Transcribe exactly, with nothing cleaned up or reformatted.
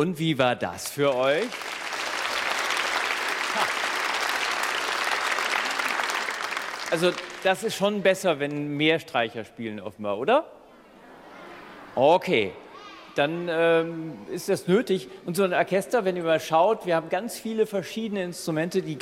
Und wie war das für euch? Also das ist schon besser, wenn mehr Streicher spielen offenbar, oder? Okay, dann ähm, ist das nötig. Und so ein Orchester, wenn ihr mal schaut, wir haben ganz viele verschiedene Instrumente, die